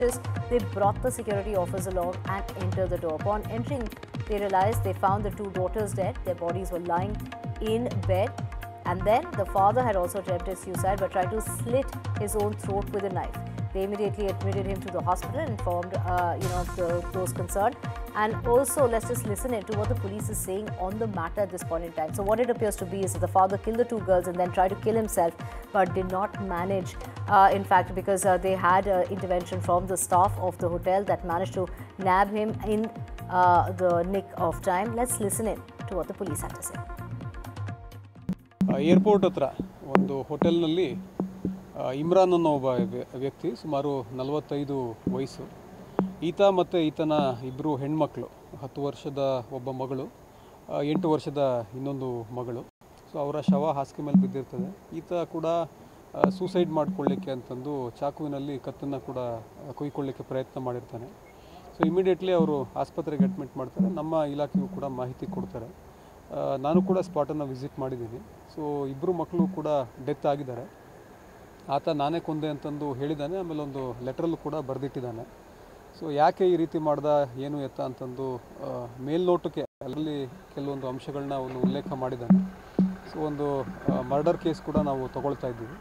They brought the security officers along and entered the door. Upon entering, they realized they found the two daughters dead. Their bodies were lying in bed. And then the father had also attempted suicide but tried to slit his own throat with a knife. They immediately admitted him to the hospital and informed those concerned. And also, let's just listen in to what the police is saying on the matter at this point in time. So what it appears to be is that the father killed the two girls and then tried to kill himself, but did not manage, in fact, because they had intervention from the staff of the hotel that managed to nab him in the nick of time. Let's listen in to what the police had to say. Airport ಹತ್ರ ಒಂದು ಹೋಟೆಲ್ನಲ್ಲಿ ಇಮ್ರಾನ್ ಅನ್ನೋ ಒಬ್ಬ ವ್ಯಕ್ತಿ ಸುಮಾರು 45 ವಯಸ್ಸು. ಈತ ಮತ್ತು ಈತನ ಇಬ್ಬರು ಹೆಣ್ಮಕ್ಳು, 10 ವರ್ಷದ ಒಬ್ಬ ಮಗಳು, 8 ವರ್ಷದ ಇನ್ನೊಂದು ಮಗಳು. ಸೊ ಅವರ ಶವ ಹಾಸಿಗೆ ಮೇಲೆ ಬಿದ್ದಿರ್ತದೆ. ಈತ ಕೂಡ ಸೂಸೈಡ್ ಮಾಡಿಕೊಳ್ಳಿಕ್ಕೆ ಅಂತಂದು ಚಾಕುವಿನಲ್ಲಿ ಕತ್ತನ್ನು ಕೂಡ ಕೊಯ್ಕೊಳ್ಳಿಕ್ಕೆ ಪ್ರಯತ್ನ ಮಾಡಿರ್ತಾನೆ. ಸೊ ಇಮಿಡಿಯೇಟ್ಲಿ ಅವರು ಆಸ್ಪತ್ರೆಗೆ ಅಡ್ಮಿಟ್ ಮಾಡ್ತಾರೆ. ನಮ್ಮ ಇಲಾಖೆಗೂ ಕೂಡ ಮಾಹಿತಿ ಕೊಡ್ತಾರೆ. ನಾನು ಕೂಡ ಸ್ಪಾಟನ್ನು ವಿಸಿಟ್ ಮಾಡಿದ್ದೀನಿ. ಸೊ ಇಬ್ಬರು ಮಕ್ಕಳು ಕೂಡ ಡೆತ್ ಆಗಿದ್ದಾರೆ. ಆತ ನಾನೇ ಕೊಂದೆ ಅಂತಂದು ಹೇಳಿದ್ದಾನೆ. ಆಮೇಲೆ ಒಂದು ಲೆಟ್ರಲ್ಲೂ ಕೂಡ ಬರೆದಿಟ್ಟಿದ್ದಾನೆ. ಸೊ ಯಾಕೆ ಈ ರೀತಿ ಮಾಡ್ದ, ಏನು ಎತ್ತ ಅಂತಂದು ಮೇಲ್ನೋಟಕ್ಕೆ ಅದರಲ್ಲಿ ಕೆಲವೊಂದು ಅಂಶಗಳನ್ನ ಅವನು ಉಲ್ಲೇಖ ಮಾಡಿದ್ದಾನೆ. ಸೊ ಒಂದು ಮರ್ಡರ್ ಕೇಸ್ ಕೂಡ ನಾವು ತಗೊಳ್ತಾ ಇದ್ದೀವಿ.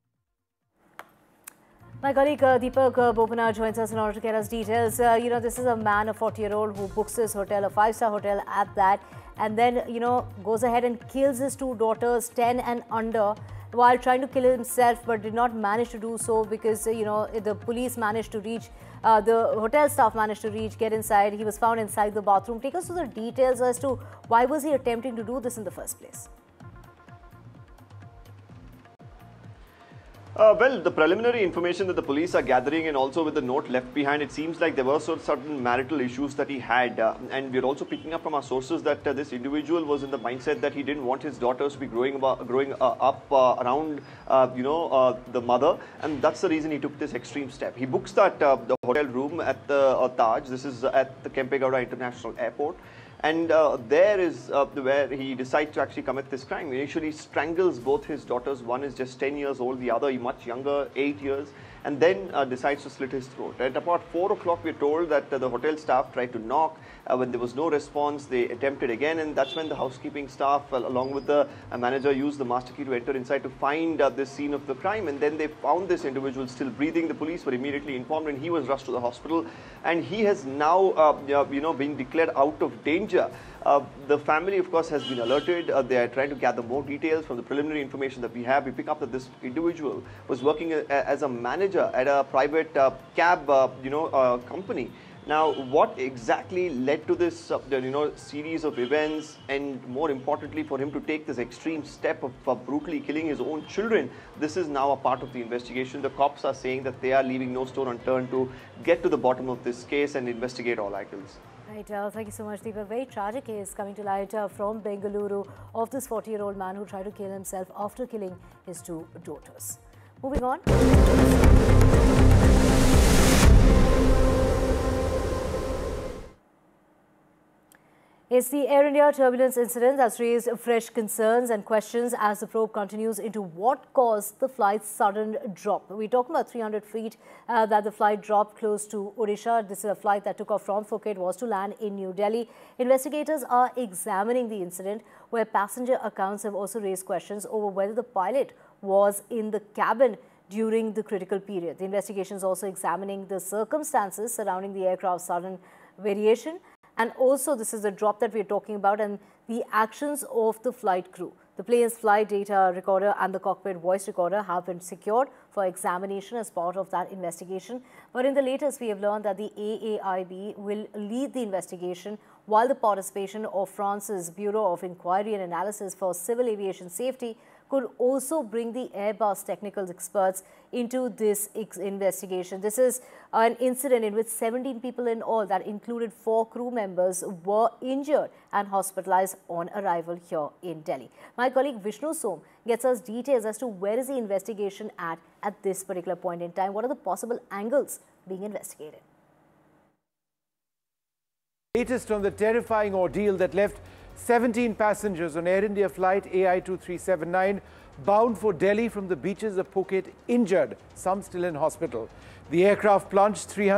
My colleague Deepak Bopana joins us in order to get us details. This is a man, a 40-year-old, who books his hotel, a 5-star hotel at that, and then, goes ahead and kills his two daughters, 10 and under, while trying to kill himself, but did not manage to do so because, the police managed to reach, the hotel staff managed to reach, get inside. He was found inside the bathroom. Take us to the details as to why was he attempting to do this in the first place? Well, the preliminary information that the police are gathering, and also with the note left behind, it seems like there were certain marital issues that he had. And we're also picking up from our sources that this individual was in the mindset that he didn't want his daughters to be growing up around, the mother. And that's the reason he took this extreme step. He books that the hotel room at the Taj. This is at the Kempegowda International Airport. And there is where he decides to actually commit this crime. He initially strangles both his daughters. One is just 10 years old, the other much younger, 8 years, and then decides to slit his throat. At about 4 o'clock, we're told that the hotel staff tried to knock. When there was no response, they attempted again, and that's when the housekeeping staff, along with the manager, used the master key to enter inside to find this scene of the crime. And then they found this individual still breathing. The police were immediately informed, and he was rushed to the hospital. And he has now, been declared out of danger. The family, of course, has been alerted. They are trying to gather more details from the preliminary information that we have. We pick up that this individual was working as a manager at a private cab, company. Now, what exactly led to this, series of events, and more importantly, for him to take this extreme step of brutally killing his own children? This is now a part of the investigation. The cops are saying that they are leaving no stone unturned to get to the bottom of this case and investigate all angles. Right, thank you so much, Deepak. Very tragic case coming to light from Bengaluru of this 40-year-old man who tried to kill himself after killing his two daughters. Moving on. It's the Air India turbulence incident that's raised fresh concerns and questions as the probe continues into what caused the flight's sudden drop. We're talking about 300 feet that the flight dropped close to Odisha. This is a flight that took off from Phuket, was to land in New Delhi. Investigators are examining the incident, where passenger accounts have also raised questions over whether the pilot was in the cabin during the critical period. The investigation is also examining the circumstances surrounding the aircraft's sudden variation. And also, this is the drop that we're talking about and the actions of the flight crew. The plane's flight data recorder and the cockpit voice recorder have been secured for examination as part of that investigation. But in the latest, we have learned that the AAIB will lead the investigation, while the participation of France's Bureau of Inquiry and Analysis for Civil Aviation Safety could also bring the Airbus technical experts into this investigation. This is an incident in which 17 people in all, that included 4 crew members, were injured and hospitalized on arrival here in Delhi. My colleague Vishnu Som gets us details as to where is the investigation at this particular point in time. What are the possible angles being investigated? Latest on the terrifying ordeal that left 17 passengers on Air India flight AI2379 bound for Delhi from the beaches of Phuket injured, some still in hospital. The aircraft plunged 300